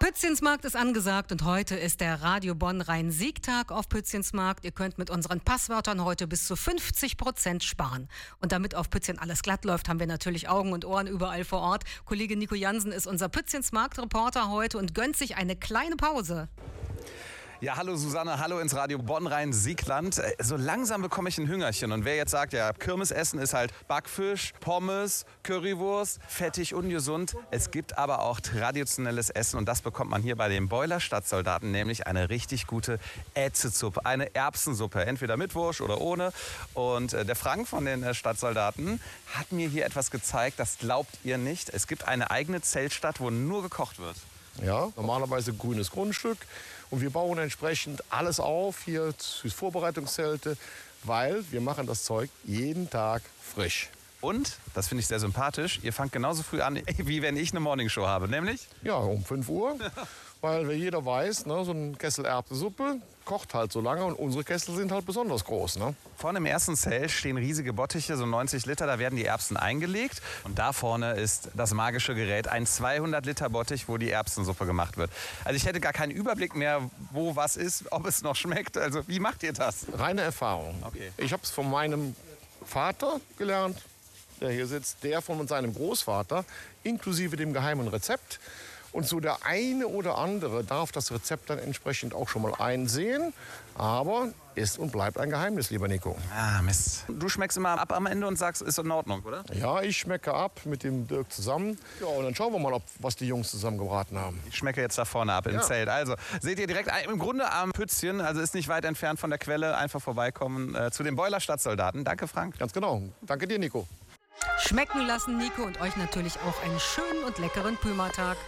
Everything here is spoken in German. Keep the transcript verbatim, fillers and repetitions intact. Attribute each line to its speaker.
Speaker 1: Pützchensmarkt ist angesagt und heute ist der Radio Bonn Rhein-Sieg-Tag auf Pützchensmarkt. Ihr könnt mit unseren Passwörtern heute bis zu fünfzig Prozent sparen. Und damit auf Pützchen alles glatt läuft, haben wir natürlich Augen und Ohren überall vor Ort. Kollege Nico Jansen ist unser Pützchensmarkt-Reporter heute und gönnt sich eine kleine Pause.
Speaker 2: Ja, hallo Susanne, hallo ins Radio Bonn Rhein-Siegland. So langsam bekomme ich ein Hüngerchen. Und wer jetzt sagt, ja, Kirmesessen ist halt Backfisch, Pommes, Currywurst, fettig, ungesund. Es gibt aber auch traditionelles Essen und das bekommt man hier bei den Beuler Stadtsoldaten, nämlich eine richtig gute Ätzesuppe, eine Erbsensuppe, entweder mit Wurst oder ohne. Und äh, der Frank von den äh, Stadtsoldaten hat mir hier etwas gezeigt, das glaubt ihr nicht. Es gibt eine eigene Zeltstadt, wo nur gekocht wird.
Speaker 3: Ja, normalerweise grünes Grundstück. Und wir bauen entsprechend alles auf, hier für Vorbereitungszelte, weil wir machen das Zeug jeden Tag frisch.
Speaker 2: Und, das finde ich sehr sympathisch, ihr fangt genauso früh an, wie wenn ich eine Morningshow habe, nämlich?
Speaker 3: Ja, um fünf Uhr, weil wie jeder weiß, ne, so ein Kessel Erbsensuppe kocht halt so lange und unsere Kessel sind halt besonders groß. Ne?
Speaker 2: Vorne im ersten Zelt stehen riesige Bottiche, so neunzig Liter, da werden die Erbsen eingelegt. Und da vorne ist das magische Gerät, ein zweihundert Liter Bottich, wo die Erbsensuppe gemacht wird. Also ich hätte gar keinen Überblick mehr, wo was ist, ob es noch schmeckt. Also wie macht ihr das?
Speaker 3: Reine Erfahrung.
Speaker 2: Okay.
Speaker 3: Ich habe es von meinem Vater gelernt, der hier sitzt, der von seinem Großvater, inklusive dem geheimen Rezept. Und so der eine oder andere darf das Rezept dann entsprechend auch schon mal einsehen. Aber ist und bleibt ein Geheimnis, lieber Nico.
Speaker 2: Ah, Mist. Du schmeckst immer ab am Ende und sagst, ist in Ordnung, oder?
Speaker 3: Ja, ich schmecke ab mit dem Dirk zusammen. Ja, und dann schauen wir mal, ob, was die Jungs zusammen gebraten haben.
Speaker 2: Ich schmecke jetzt da vorne ab im
Speaker 3: Ja.
Speaker 2: Zelt. Also, seht ihr direkt im Grunde am Pützchen, also ist nicht weit entfernt von der Quelle. Einfach vorbeikommen äh, zu den Beuler Stadtsoldaten. Danke, Frank.
Speaker 3: Ganz genau. Danke dir, Nico.
Speaker 1: Schmecken lassen, Nico, und euch natürlich auch einen schönen und leckeren Pümertag.